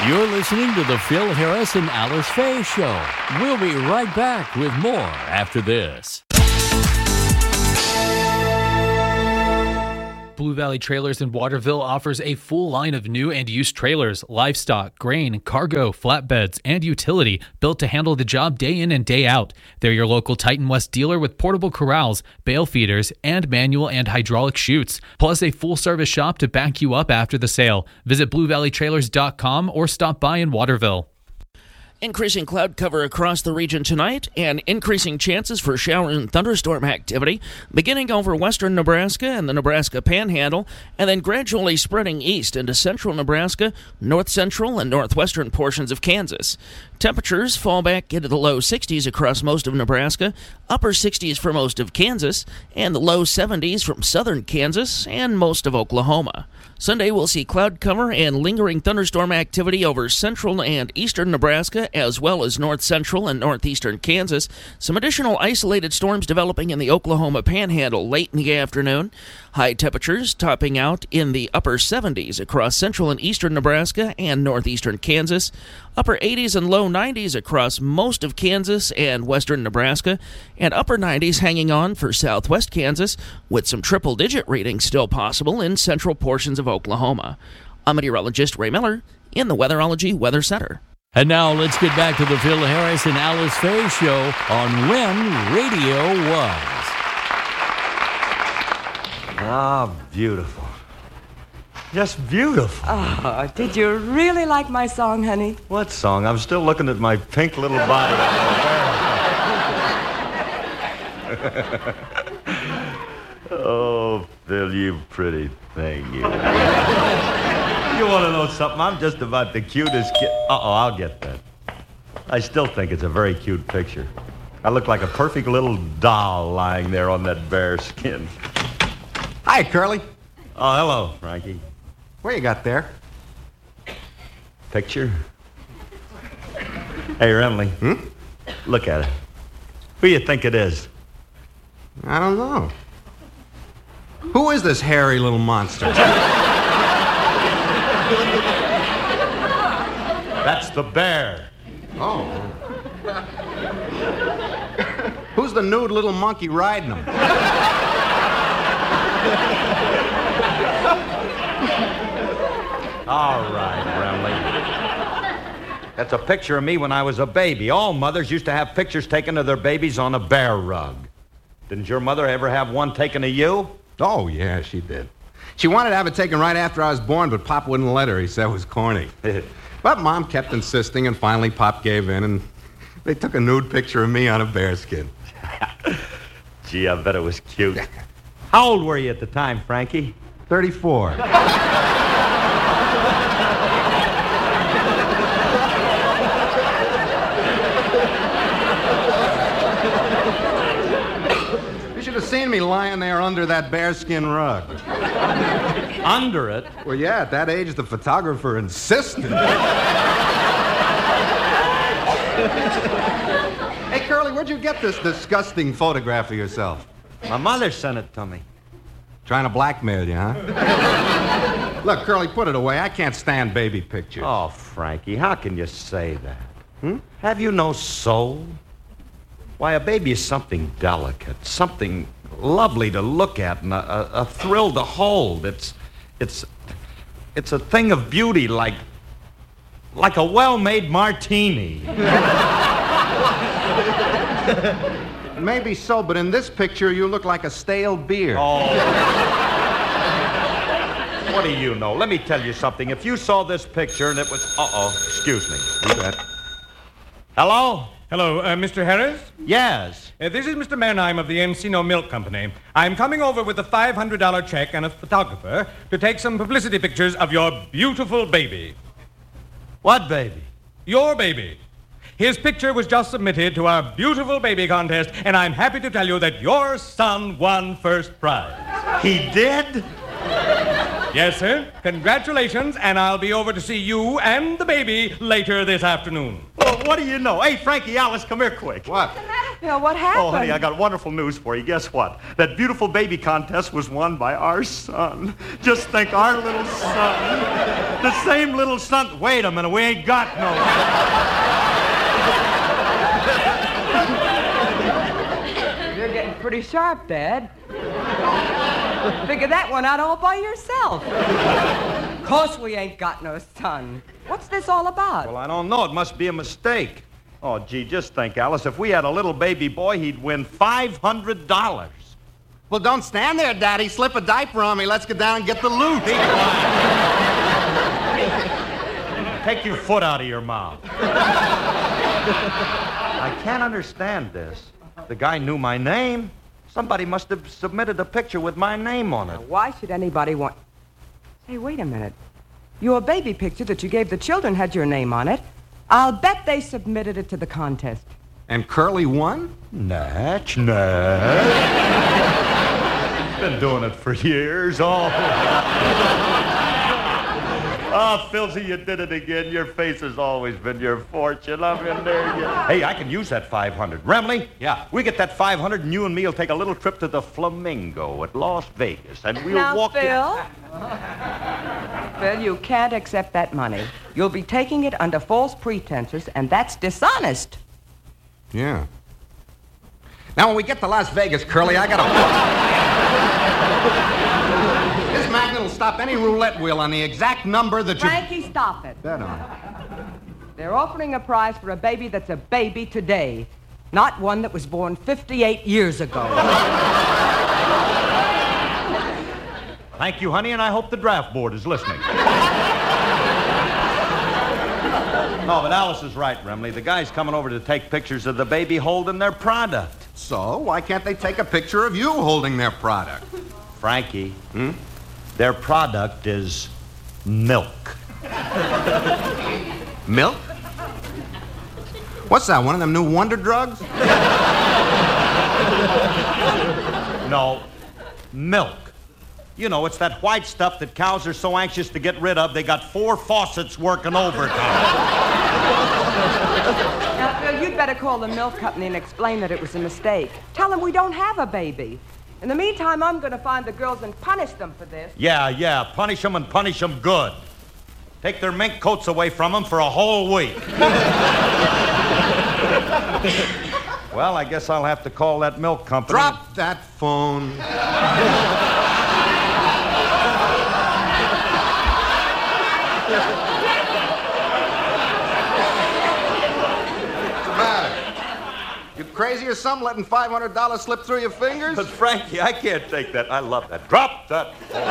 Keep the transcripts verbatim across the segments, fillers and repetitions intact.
You're listening to the Phil Harris and Alice Faye Show. We'll be right back with more after this. Blue Valley Trailers in Waterville offers a full line of new and used trailers, livestock, grain, cargo, flatbeds, and utility built to handle the job day in and day out. They're your local Titan West dealer with portable corrals, bale feeders, and manual and hydraulic chutes, plus a full-service shop to back you up after the sale. Visit blue valley trailers dot com or stop by in Waterville. Increasing cloud cover across the region tonight and increasing chances for shower and thunderstorm activity beginning over western Nebraska and the Nebraska Panhandle and then gradually spreading east into central Nebraska, north central and northwestern portions of Kansas. Temperatures fall back into the low sixties across most of Nebraska, upper sixties for most of Kansas, and the low seventies from southern Kansas and most of Oklahoma. Sunday we'll see cloud cover and lingering thunderstorm activity over central and eastern Nebraska as well as north central and northeastern Kansas. Some additional isolated storms developing in the Oklahoma Panhandle late in the afternoon. High temperatures topping out in the upper seventies across central and eastern Nebraska and northeastern Kansas. Upper eighties and low nineties across most of Kansas and western Nebraska, and upper nineties hanging on for southwest Kansas, with some triple-digit readings still possible in central portions of Oklahoma. I'm meteorologist Ray Miller in the Weatherology Weather Center. And now let's get back to the Phil Harris and Alice Faye Show on When Radio Was. Ah, beautiful. Just beautiful. Oh, did you really like my song, honey? What song? I'm still looking at my pink little body. Oh, Phil, you pretty thing, you. You want to know something? I'm just about the cutest kid. Uh-oh, I'll get that. I still think it's a very cute picture. I look like a perfect little doll lying there on that bear skin. Hi, Curly. Oh, hello, Frankie. What you got there? Picture? Hey, Renly. Hmm? Look at it. Who you think it is? I don't know. Who is this hairy little monster? That's the bear. Oh. Who's the nude little monkey riding him? All right, Remley. That's a picture of me when I was a baby. All mothers used to have pictures taken of their babies on a bear rug. Didn't your mother ever have one taken of you? Oh, yeah, she did. She wanted to have it taken right after I was born, but Pop wouldn't let her. He said it was corny. But Mom kept insisting, and finally Pop gave in, and they took a nude picture of me on a bearskin. Gee, I bet it was cute. How old were you at the time, Frankie? thirty-four. You should have seen me lying there under that bearskin rug. Under it? Well, yeah, at that age, the photographer insisted. Hey, Curly, where'd you get this disgusting photograph of yourself? My mother sent it to me. Trying to blackmail you, huh? Look, Curly, put it away. I can't stand baby pictures. Oh, Frankie, how can you say that? Hmm? Have you no soul? Why, a baby is something delicate, something lovely to look at and a, a, a thrill to hold. It's, it's, it's a thing of beauty like, like a well-made martini. Maybe so, but in this picture, you look like a stale beer. Oh. What do you know? Let me tell you something. If you saw this picture and it was... Uh-oh, excuse me. You bet. Hello? Hello, uh, Mister Harris? Yes. Uh, this is Mister Mannheim of the Encino Milk Company. I'm coming over with a five hundred dollars check and a photographer to take some publicity pictures of your beautiful baby. What baby? Your baby. His picture was just submitted to our beautiful baby contest, and I'm happy to tell you that your son won first prize. He did? Yes, sir. Congratulations, and I'll be over to see you and the baby later this afternoon. Well, what do you know? Hey, Frankie, Alice, come here quick. What? What's the matter? Yeah, what happened? Oh, honey, I got wonderful news for you. Guess what? That beautiful baby contest was won by our son. Just think, our little son. The same little son. Wait a minute, we ain't got no... You're getting pretty sharp, Dad. Figure that one out all by yourself. Of course we ain't got no son. What's this all about? Well, I don't know. It must be a mistake. Oh, gee, just think, Alice. If we had a little baby boy, he'd win five hundred dollars. Well, don't stand there, Daddy. Slip a diaper on me. Let's get down and get the loot. Take your foot out of your mouth. I can't understand this. The guy knew my name. Somebody must have submitted a picture with my name on it. Now, why should anybody want... Say, wait a minute. Your baby picture that you gave the children had your name on it. I'll bet they submitted it to the contest. And Curly won? Natch, Natch. Been doing it for years. Oh. Oh, Philsy, you did it again. Your face has always been your fortune. I'm in there. You... Hey, I can use that five hundred. Remley? Yeah. We get that five hundred, and you and me will take a little trip to the Flamingo at Las Vegas, and we'll now, walk... Phil? Phil, you can't accept that money. You'll be taking it under false pretenses, and that's dishonest. Yeah. Now, when we get to Las Vegas, Curly, I gotta... This magnet will stop any roulette wheel on the exact number that you... Frankie, stop it. Bet on it. They're offering a prize for a baby that's a baby today, not one that was born fifty-eight years ago. Thank you, honey, and I hope the draft board is listening. No, but Alice is right, Remley. The guy's coming over to take pictures of the baby holding their product. So, why can't they take a picture of you holding their product? Frankie, Hmm? their product is milk. Milk? What's that, one of them new wonder drugs? No, milk. You know, it's that white stuff that cows are so anxious to get rid of, they got four faucets working overtime. Now, Phil, you'd better call the milk company and explain that it was a mistake. Tell them we don't have a baby. In the meantime, I'm going to find the girls and punish them for this. Yeah, yeah, punish them and punish them good. Take their mink coats away from them for a whole week. Well, I guess I'll have to call that milk company. Drop that phone. You crazy or something, letting five hundred dollars slip through your fingers? But Frankie, I can't take that. I love that. Drop that phone.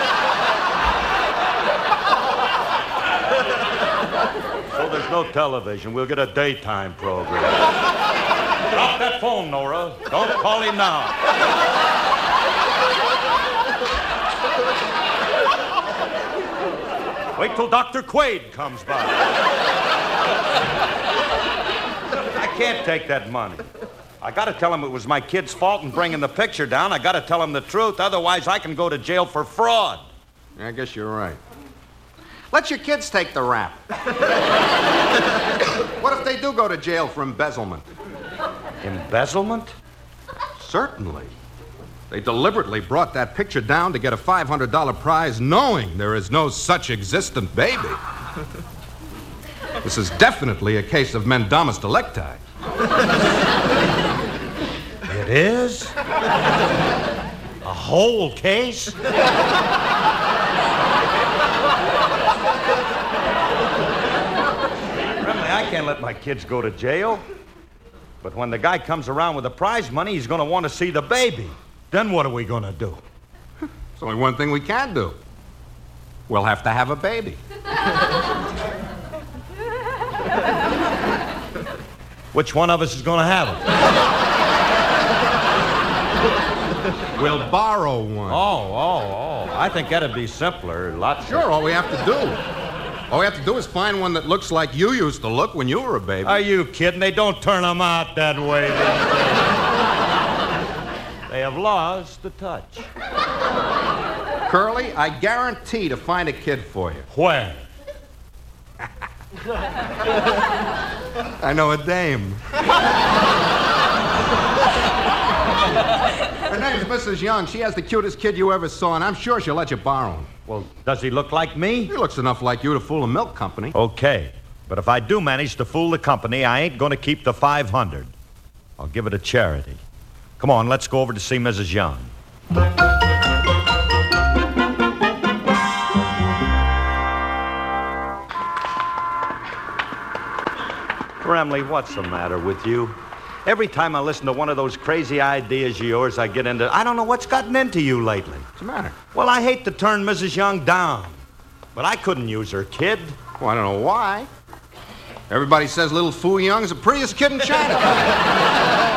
So there's no television. We'll get a daytime program. Drop that phone, Nora. Don't call him now. Wait till Doctor Quaid comes by. I can't take that money. I gotta tell him it was my kid's fault in bringing the picture down. I gotta tell him the truth, otherwise I can go to jail for fraud. I guess you're right. Let your kids take the rap. What if they do go to jail for embezzlement? Embezzlement? Certainly. They deliberately brought that picture down to get a five hundred dollars prize knowing there is no such existent baby. This is definitely a case of mendamus delicti. It is? A whole case? Remley, I can't let my kids go to jail. But when the guy comes around with the prize money, he's going to want to see the baby. Then what are we going to do? There's only one thing we can do. We'll have to have a baby. Which one of us is going to have it? We'll borrow one. Oh, oh, oh. I think that'd be simpler. Lots. Sure, all we have to do. All we have to do is find one that looks like you used to look when you were a baby. Are you kidding? They don't turn them out that way. They have lost the touch. Curly, I guarantee to find a kid for you. Where? I know a dame. Her name's Missus Young. She has the cutest kid you ever saw, and I'm sure she'll let you borrow him. Well, does he look like me? He looks enough like you to fool a milk company. Okay. But if I do manage to fool the company, I ain't going to keep the five hundred. I'll give it to charity. Come on, let's go over to see Missus Young. Remley, what's the matter with you? Every time I listen to one of those crazy ideas of yours, I get into... I don't know what's gotten into you lately. What's the matter? Well, I hate to turn Missus Young down, but I couldn't use her kid. Well, I don't know why. Everybody says little Fu Young's the prettiest kid in China.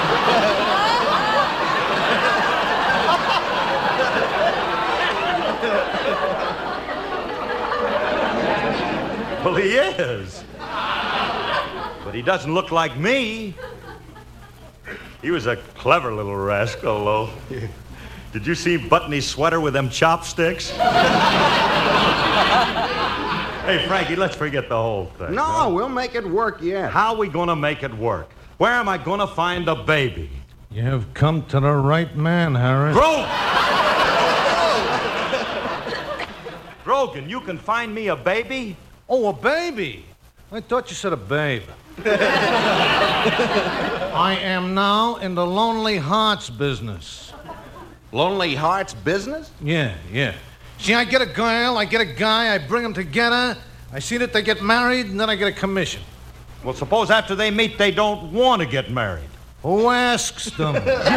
Well, he is. But he doesn't look like me. He was a clever little rascal, though. Did you see Button's sweater with them chopsticks? Hey, Frankie, let's forget the whole thing. No, huh? we'll make it work yet. How are we going to make it work? Where am I going to find a baby? You have come to the right man, Harris. Grogan! Grogan, you can find me a baby? Oh, a baby? I thought you said a babe. I am now in the Lonely Hearts business. Lonely Hearts business? Yeah, yeah. See, I get a girl, I get a guy, I bring them together, I see that they get married, and then I get a commission. Well, suppose after they meet, they don't want to get married. Who asks them?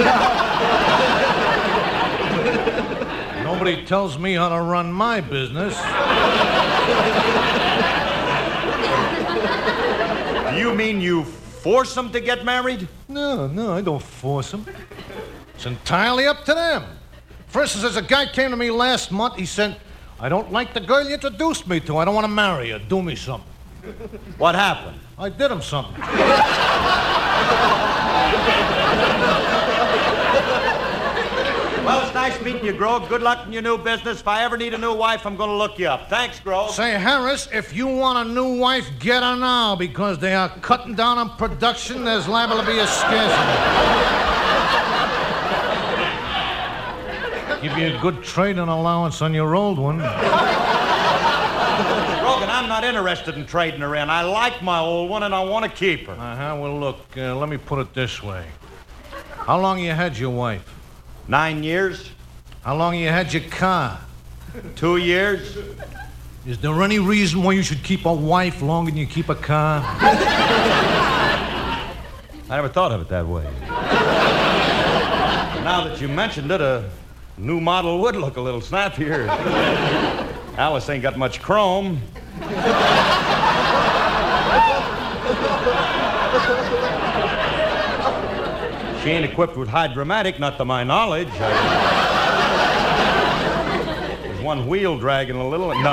Nobody tells me how to run my business. Do you mean you force them to get married? No, no, I don't force them. It's entirely up to them. For instance, as a guy came to me last month, he said, I don't like the girl you introduced me to. I don't want to marry her. Do me something. What happened? I did him something. Well, it's nice meeting you, Grove. Good luck in your new business. If I ever need a new wife, I'm going to look you up. Thanks, Grove. Say, Harris, if you want a new wife, get her now, because they are cutting down on production. There's liable to be a scarcity. Give you a good trading allowance on your old one. Grogan, I'm not interested in trading her in. I like my old one, and I want to keep her. Uh-huh. Well, look, uh, let me put it this way. How long you had your wife? Nine years. How long you had your car? Two years. Is there any reason why you should keep a wife longer than you keep a car? I never thought of it that way. Now that you mentioned it, a new model would look a little snappier. Alice ain't got much chrome. She ain't equipped with hydromatic, not to my knowledge. I... There's one wheel dragging a little. No.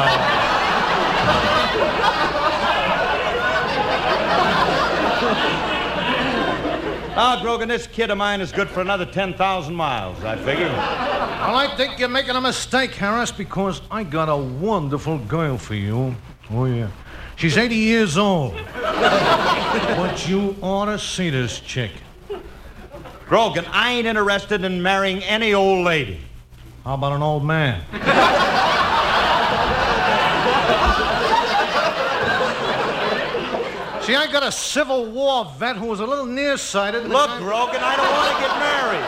Ah, Grogan, this kid of mine is good for another ten thousand miles, I figure. Well, I think you're making a mistake, Harris, because I got a wonderful girl for you. Oh, yeah. She's eighty years old. But you ought to see this chick. Grogan, I ain't interested in marrying any old lady. How about an old man? See, I got a Civil War vet who was a little nearsighted. Look, I... Grogan, I don't want to get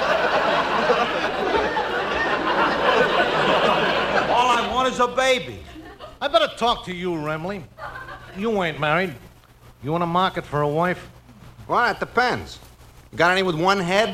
married. All I want is a baby. I better talk to you, Remley. You ain't married. You in a market for a wife? Well, it depends. You got any with one head?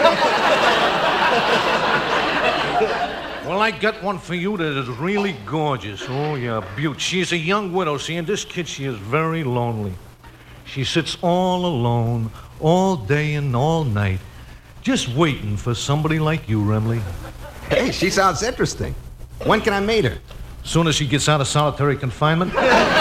Well, I got one for you that is really gorgeous. Oh, yeah, beaut. She's a young widow, see, and this kid, she is very lonely. She sits all alone, all day and all night, just waiting for somebody like you, Remley. Hey, she sounds interesting. When can I meet her? Soon as she gets out of solitary confinement.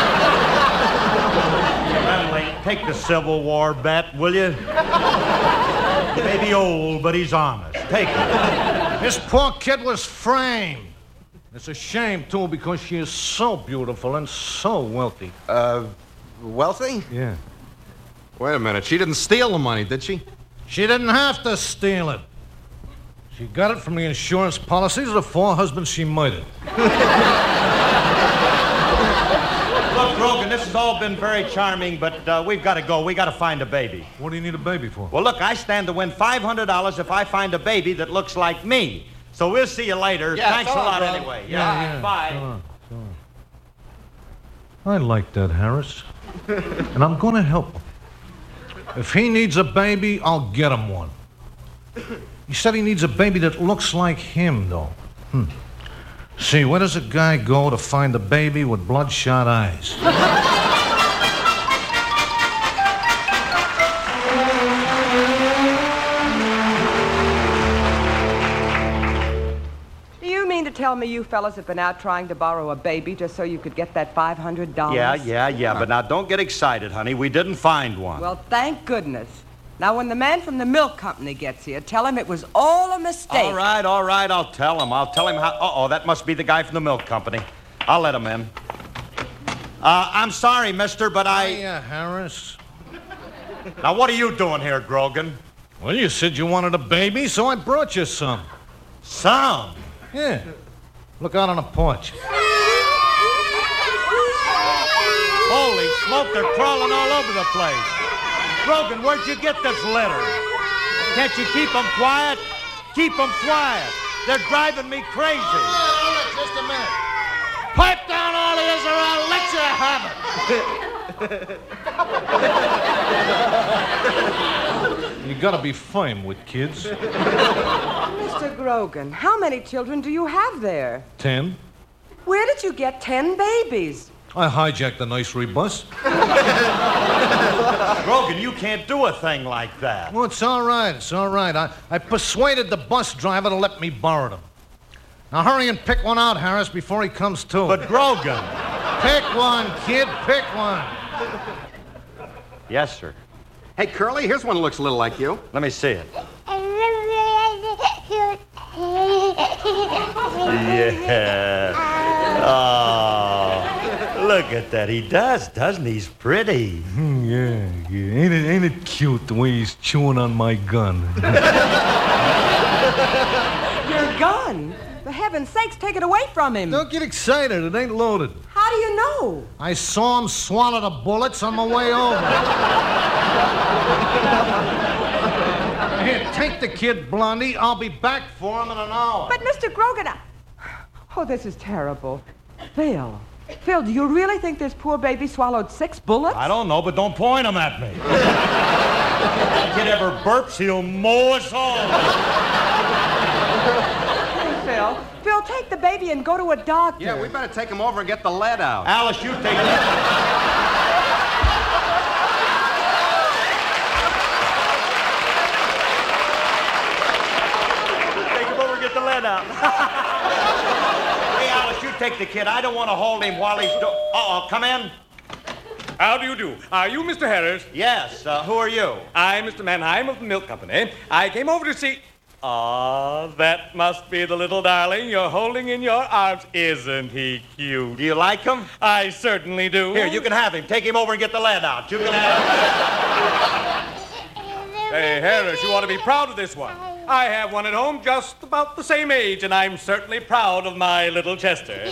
Remley, take the Civil War bet, will you? He may be old, but he's honest. Take it. This poor kid was framed. It's a shame, too, because she is so beautiful and so wealthy. Uh, wealthy? Yeah. Wait a minute. She didn't steal the money, did she? She didn't have to steal it. She got it from the insurance policies of the four husbands she murdered. Look, Grogan, this has all been very charming, but uh, we've got to go. We got to find a baby. What do you need a baby for? Well, look, I stand to win five hundred dollars if I find a baby that looks like me. So we'll see you later. Yeah, Thanks so a lot long, anyway. Yeah, Yeah, yeah. bye. So long, so long. I like that, Harris. And I'm going to help him. If he needs a baby, I'll get him one. He said he needs a baby that looks like him, though. Hmm. See, where does a guy go to find a baby with bloodshot eyes? Do you mean to tell me you fellas have been out trying to borrow a baby just so you could get that five hundred dollars? Yeah, yeah, yeah, but now don't get excited, honey. We didn't find one. Well, thank goodness. Now, when the man from the milk company gets here, tell him it was all a mistake. All right, all right, I'll tell him. I'll tell him how... Uh-oh, that must be the guy from the milk company. I'll let him in. Uh, I'm sorry, mister, but I... Hiya, Harris. Now, what are you doing here, Grogan? Well, you said you wanted a baby, so I brought you some. Some? Yeah. Look out on the porch. Holy smoke, they're crawling all over the place. Grogan, where'd you get this litter? Can't you keep them quiet? Keep them quiet. They're driving me crazy. Oh, just a minute. Pipe down all ears or I'll let you have it. You gotta be firm with kids. Mister Grogan, how many children do you have there? Ten. Where did you get ten babies? I hijacked the nursery bus. Grogan, you can't do a thing like that. Well, it's all right. It's all right. I, I persuaded the bus driver to let me borrow them. Now hurry and pick one out, Harris, before he comes to. But Grogan... Pick one, kid. Pick one. Yes, sir. Hey, Curly, here's one that looks a little like you. Let me see it. Yeah. Oh, look at that. He does, doesn't he? He's pretty. Yeah, yeah. Ain't it, ain't it cute the way he's chewing on my gun? Your gun? For heaven's sakes, take it away from him. Don't get excited. It ain't loaded. How do you know? I saw him swallow the bullets on my way over. Here, take the kid, Blondie. I'll be back for him in an hour. But, Mister Grogan, I... Oh, this is terrible. Phil. Phil, do you really think this poor baby swallowed six bullets? I don't know, but don't point them at me. If that kid ever burps, he'll mow us all. Hey, Phil. Phil, take the baby and go to a doctor. Yeah, we better take him over and get the lead out. Alice, you take it. Get the lead out. Hey, Alice, you take the kid. I don't want to hold him while he's do... Uh-oh, come in. How do you do? Are you Mister Harris? Yes, uh, who are you? I'm Mister Mannheim of the milk company. I came over to see... Ah, that must be the little darling you're holding in your arms. Isn't he cute? Do you like him? I certainly do. Here, you can have him. Take him over and get the lead out. You can have him. Hey, Harris, you ought to be proud of this one. I have one at home just about the same age, and I'm certainly proud of my little Chester.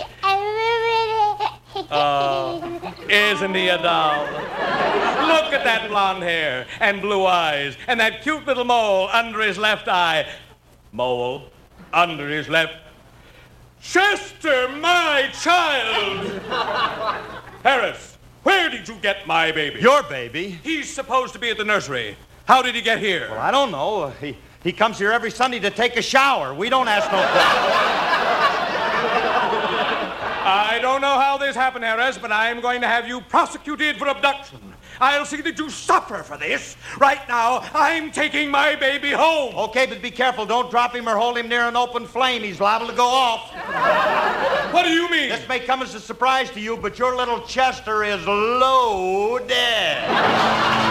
Oh, isn't he a doll? Look at that blonde hair and blue eyes and that cute little mole under his left eye. Mole under his left... Chester, my child! Harris, where did you get my baby? Your baby? He's supposed to be at the nursery. How did he get here? Well, I don't know. Uh, he, he comes here every Sunday to take a shower. We don't ask no questions. I don't know how this happened, Harris, but I'm going to have you prosecuted for abduction. I'll see that you suffer for this. Right now, I'm taking my baby home. Okay, but be careful. Don't drop him or hold him near an open flame. He's liable to go off. What do you mean? This may come as a surprise to you, but your little Chester is loaded.